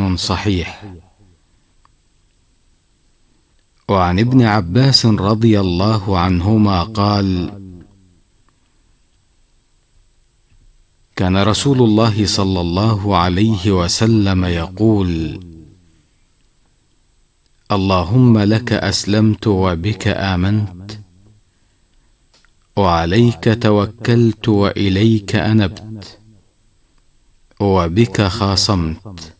حسن صحيح. وعن ابن عباس رضي الله عنهما قال: كان رسول الله صلى الله عليه وسلم يقول: اللهم لك أسلمت وبك آمنت وعليك توكلت وإليك أنبت وبك خاصمت.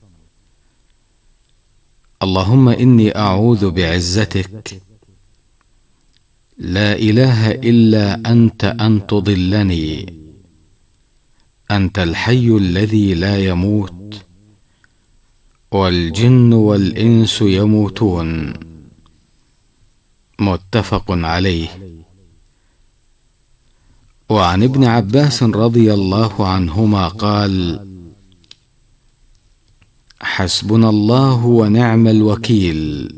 اللهم إني أعوذ بعزتك لا إله إلا أنت أن تضلني. أنت الحي الذي لا يموت والجن والإنس يموتون. متفق عليه. وعن ابن عباس رضي الله عنهما قال: حسبنا الله ونعم الوكيل.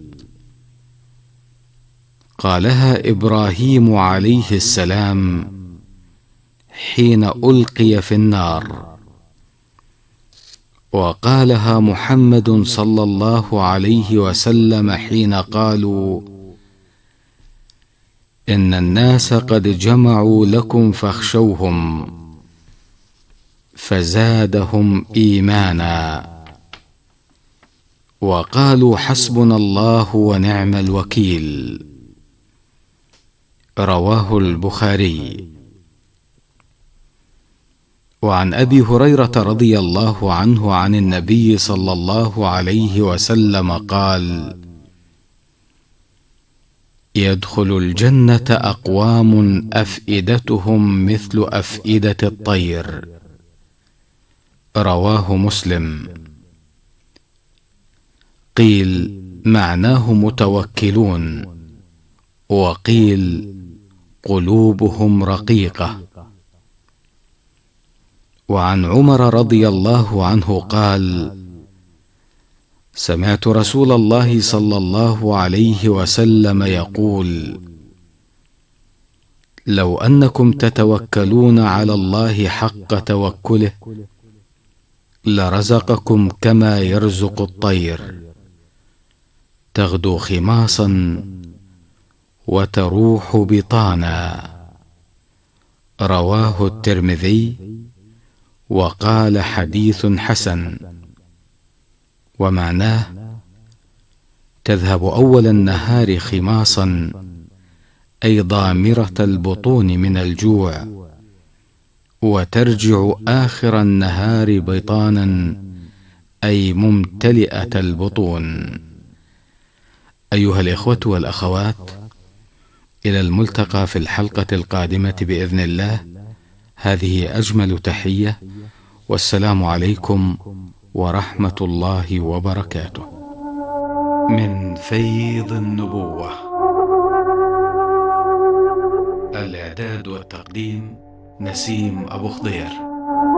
قالها إبراهيم عليه السلام حين ألقي في النار، وقالها محمد صلى الله عليه وسلم حين قالوا: إن الناس قد جمعوا لكم فاخشوهم، فزادهم إيمانا، وقالوا حسبنا الله ونعم الوكيل. رواه البخاري. وعن أبي هريرة رضي الله عنه عن النبي صلى الله عليه وسلم قال: يدخل الجنة أقوام أفئدتهم مثل أفئدة الطير. رواه مسلم. قيل معناه متوكلون، وقيل قلوبهم رقيقة. وعن عمر رضي الله عنه قال: سمعت رسول الله صلى الله عليه وسلم يقول: لو أنكم تتوكلون على الله حق توكله لرزقكم كما يرزق الطير، تغدو خماصا وتروح بطانا. رواه الترمذي وقال حديث حسن. ومعناه: تذهب أول النهار خماصا أي ضامرة البطون من الجوع، وترجع آخر النهار بطانا أي ممتلئة البطون. أيها الإخوة والأخوات، إلى الملتقى في الحلقة القادمة بإذن الله. هذه أجمل تحية، والسلام عليكم ورحمة الله وبركاته. من فيض النبوة. الإعداد والتقديم نسيم أبو خضير.